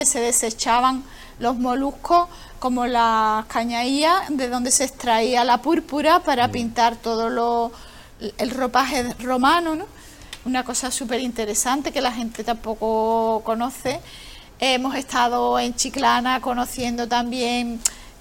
se desechaban los moluscos como las cañaillas, de donde se extraía la púrpura para pintar todo el ropaje romano, ¿no? Una cosa súper interesante que la gente tampoco conoce. Hemos estado en Chiclana conociendo también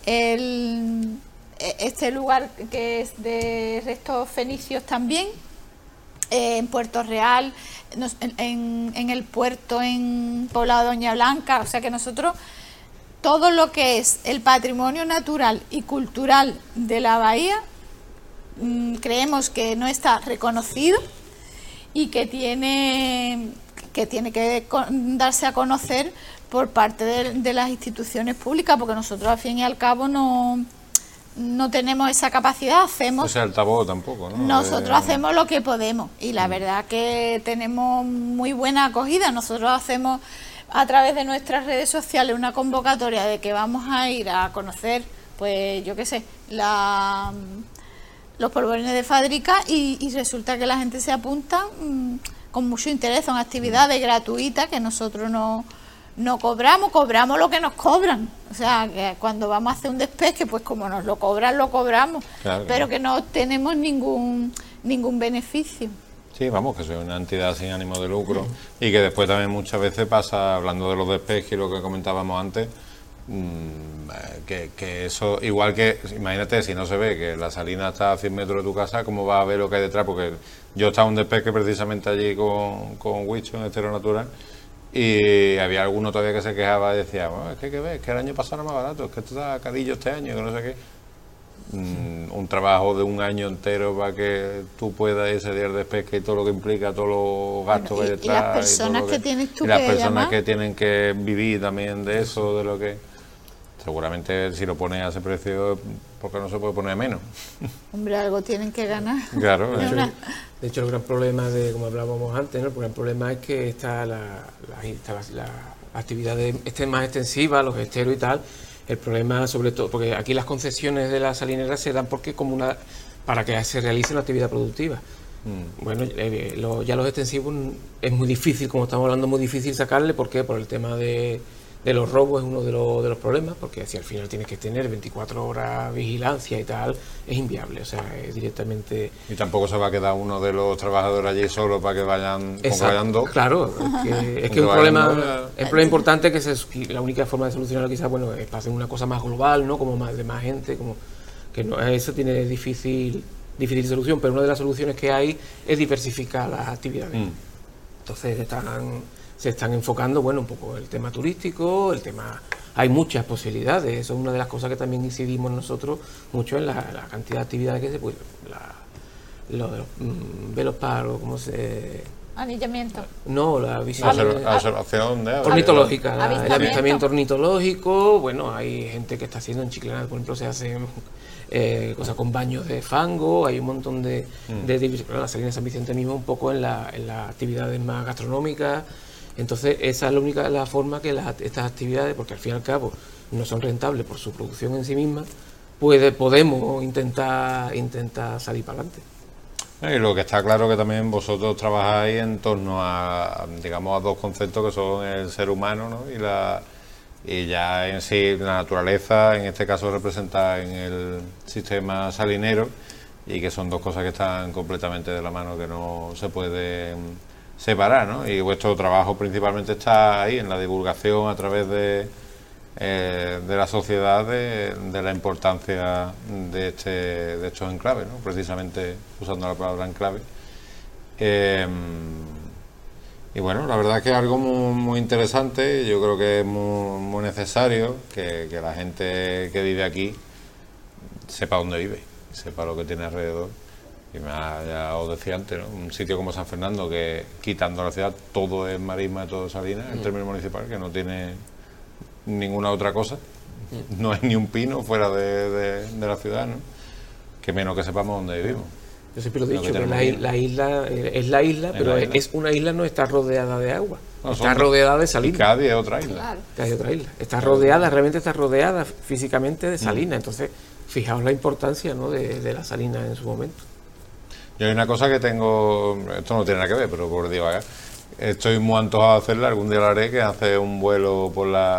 este lugar que es de restos fenicios también, en Puerto Real, en el puerto, en Poblado Doña Blanca. O sea que nosotros, todo lo que es el patrimonio natural y cultural de la bahía, creemos que no está reconocido y que tiene que darse a conocer por parte de las instituciones públicas, porque nosotros al fin y al cabo no tenemos esa capacidad, hacemos... Ese altavoz tampoco, ¿no? Nosotros hacemos lo que podemos y la verdad que tenemos muy buena acogida. Nosotros hacemos a través de nuestras redes sociales una convocatoria de que vamos a ir a conocer, pues yo qué sé, los polvorines de Fábrica y resulta que la gente se apunta con mucho interés. Son actividades gratuitas que nosotros no cobramos lo que nos cobran. O sea, que cuando vamos a hacer un despeje, pues como nos lo cobran, lo cobramos, claro, pero que no tenemos ningún beneficio. Sí, vamos, que soy una entidad sin ánimo de lucro y que después también muchas veces pasa, hablando de los despejes y lo que comentábamos antes, que eso, igual que, imagínate, si no se ve que la salina está a 100 metros de tu casa, ¿cómo vas a ver lo que hay detrás? Porque yo estaba en un despeje precisamente allí con Huicho en Estero Natural y había alguno todavía que se quejaba y decía, bueno, es que hay que ver, es que el año pasado era más barato, es que esto está carillo este año, que no sé qué. Un trabajo de un año entero para que tú puedas ese día de pesca y todo lo que implica, todos los gastos que hay detrás. Y las personas que tienes tú y las personas que tienen que vivir también de eso, de lo que... Seguramente si lo pones a ese precio, porque no se puede poner menos. Hombre, algo tienen que ganar. Claro. De hecho, el gran problema, como hablábamos antes, ¿no? El gran problema es que está la actividad más extensiva, los esteros y tal. El problema, sobre todo, porque aquí las concesiones de la salinera se dan para que se realice una actividad productiva. Bueno, ya los extensivos es muy difícil, como estamos hablando, muy difícil sacarle. ¿Por qué? Por el tema de los robos es uno de los problemas, porque si al final tienes que tener 24 horas vigilancia y tal, es inviable, o sea, es directamente... Y tampoco se va a quedar uno de los trabajadores allí solo para que vayan dos. Claro, es que un problema importante, que la única forma de solucionarlo quizás, bueno, es hacer una cosa más global, ¿no? Como de más gente, como que no, eso tiene difícil solución, pero una de las soluciones que hay es diversificar las actividades. Entonces se están enfocando, bueno, un poco el tema turístico, hay muchas posibilidades. Eso es una de las cosas que también incidimos nosotros mucho en la cantidad de actividades que se puede, lo de los veloparos, ¿cómo se...? Anillamiento. No, la visita... Observación de ornitológica, el avistamiento ornitológico. Bueno, hay gente que está haciendo en Chiclana, por ejemplo, se hacen cosas con baños de fango, hay un montón de la Salina de San Vicente mismo un poco en las actividades más gastronómicas. Entonces esa es la forma que estas actividades, porque al fin y al cabo no son rentables por su producción en sí misma, podemos intentar salir para adelante. Y lo que está claro que también vosotros trabajáis en torno a, digamos, a dos conceptos que son el ser humano, ¿no? y ya en sí la naturaleza, en este caso representada en el sistema salinero, y que son dos cosas que están completamente de la mano, que no se pueden separar, ¿no? Y vuestro trabajo principalmente está ahí, en la divulgación a través de la sociedad de la importancia de estos enclaves, ¿no? Precisamente usando la palabra enclave. Y bueno, la verdad es que es algo muy, muy interesante. Yo creo que es muy, muy necesario que la gente que vive aquí sepa dónde vive, sepa lo que tiene alrededor. Y ya os decía antes, ¿no? Un sitio como San Fernando, que quitando la ciudad todo es marisma, todo es salina, el término municipal, que no tiene ninguna otra cosa, no hay ni un pino fuera de la ciudad, ¿no? Que menos que sepamos dónde vivimos. Yo siempre lo he dicho, que la isla es la isla, pero es una isla, no está rodeada de agua, está rodeada de salina. Y Cádiz es otra isla. Claro. Cádiz es otra isla. Está rodeada, realmente está rodeada físicamente de salina. Entonces, fijaos la importancia, ¿no? de la salina en su momento. Yo hay una cosa que tengo, esto no tiene nada que ver, pero por divagar, estoy muy antojado de hacerla, algún día la haré, que hace un vuelo por